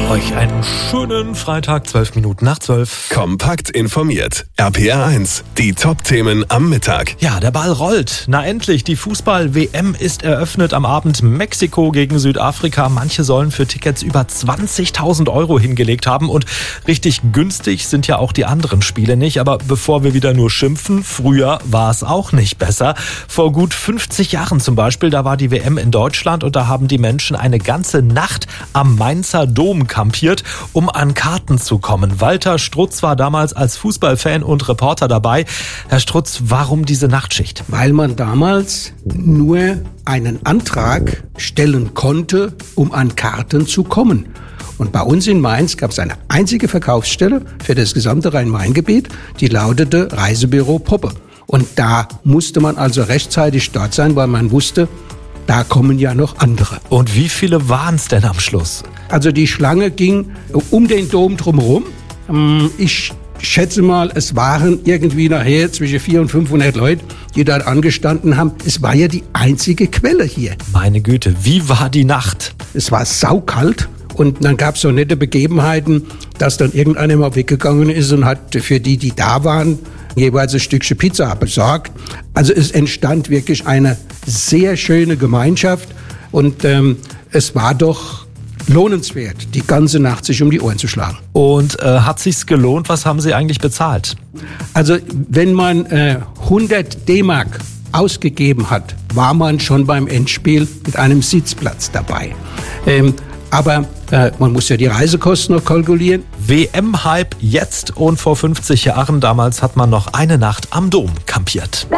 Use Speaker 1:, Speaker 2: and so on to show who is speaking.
Speaker 1: Euch einen schönen Freitag, 12 Minuten nach 12.
Speaker 2: Kompakt informiert. RPR1, die Top-Themen am Mittag.
Speaker 1: Ja, der Ball rollt. Na endlich, die Fußball-WM ist eröffnet am Abend. Mexiko gegen Südafrika. Manche sollen für Tickets über 20.000 € hingelegt haben. Und richtig günstig sind ja auch die anderen Spiele nicht. Aber bevor wir wieder nur schimpfen, früher war es auch nicht besser. Vor gut 50 Jahren zum Beispiel, da war die WM in Deutschland und da haben die Menschen eine ganze Nacht am Mainzer Dom kampiert, um an Karten zu kommen. Walter Strutz war damals als Fußballfan und Reporter dabei. Herr Strutz, warum diese Nachtschicht?
Speaker 3: Weil man damals nur einen Antrag stellen konnte, um an Karten zu kommen. Und bei uns in Mainz gab es eine einzige Verkaufsstelle für das gesamte Rhein-Main-Gebiet, die lautete Reisebüro Poppe. Und da musste man also rechtzeitig dort sein, weil man wusste, da kommen ja noch andere.
Speaker 1: Und wie viele waren es denn am Schluss?
Speaker 3: Also die Schlange ging um den Dom drumherum. Ich schätze mal, es waren irgendwie nachher zwischen 400 und 500 Leute, die dort angestanden haben. Es war ja die einzige Quelle hier.
Speaker 1: Meine Güte, wie war die Nacht?
Speaker 3: Es war saukalt. Und dann gab es so nette Begebenheiten, dass dann irgendeiner mal weggegangen ist und hat für die, die da waren, jeweils ein Stückchen Pizza besorgt. Also es entstand wirklich eine sehr schöne Gemeinschaft und es war doch lohnenswert, die ganze Nacht sich um die Ohren zu schlagen.
Speaker 1: Und hat sich's gelohnt? Was haben Sie eigentlich bezahlt?
Speaker 3: Also wenn man 100 D-Mark ausgegeben hat, war man schon beim Endspiel mit einem Sitzplatz dabei. Aber man muss ja die Reisekosten noch kalkulieren.
Speaker 1: WM-Hype jetzt und vor 50 Jahren. Damals hat man noch eine Nacht am Dom kampiert.